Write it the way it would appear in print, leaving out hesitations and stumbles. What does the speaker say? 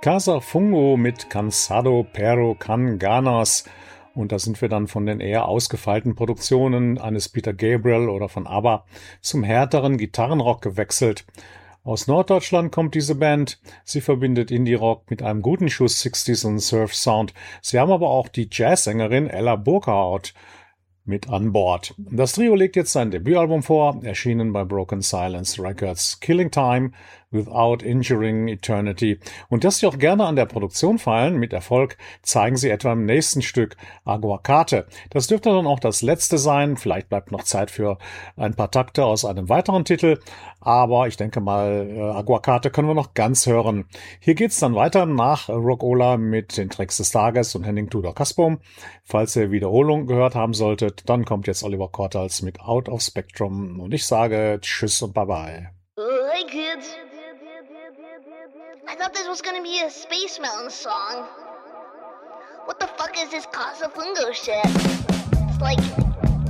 Casa Fungo mit Cansado pero con ganas. Und da sind wir dann von den eher ausgefeilten Produktionen eines Peter Gabriel oder von ABBA zum härteren Gitarrenrock gewechselt. Aus Norddeutschland kommt diese Band. Sie verbindet Indie-Rock mit einem guten Schuss 60s und Surf-Sound. Sie haben aber auch die Jazzsängerin Ella Burkhardt mit an Bord. Das Trio legt jetzt sein Debütalbum vor, erschienen bei Broken Silence Records. Killing Time Without Injuring Eternity. Und dass sie auch gerne an der Produktion feilen, mit Erfolg, zeigen sie etwa im nächsten Stück Aguacate. Das dürfte dann auch das letzte sein. Vielleicht bleibt noch Zeit für ein paar Takte aus einem weiteren Titel. Aber ich denke mal, Aguacate können wir noch ganz hören. Hier geht's dann weiter nach Rockola mit den Tracks des Tages und Henning Tudor Kaspum. Falls ihr Wiederholung gehört haben solltet, dann kommt jetzt Oliver Kortals mit Out of Spectrum. Und ich sage Tschüss und Bye-bye. Hey kids, I thought this was gonna be a Space Mountain song. What the fuck is this Casa Fungo shit? It's like